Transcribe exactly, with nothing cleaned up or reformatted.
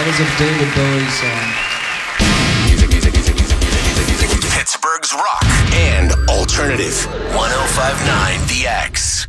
That was a David Bowie song. Pittsburgh's rock and alternative. ten fifty-nine The X.